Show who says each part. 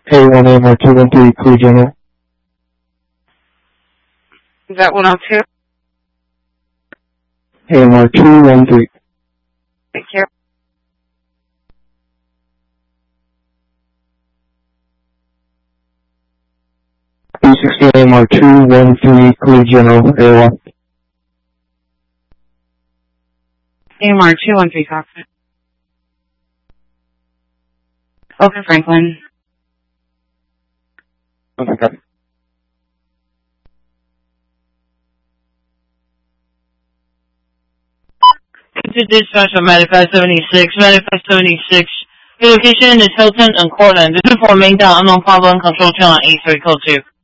Speaker 1: A1AMR213, Crew General.
Speaker 2: Is that 102?
Speaker 1: AMR213.
Speaker 2: Take care.
Speaker 1: B16 AMR213, Crew General, Airlock.
Speaker 2: AMR 213 cockpit. Okay, Franklin.
Speaker 1: Okay, copy.
Speaker 3: To dispatch on Manifest 76. Manifest 76. Your location is Hilton and Cortland. This is for main down unknown problem. Control channel 83 code 2.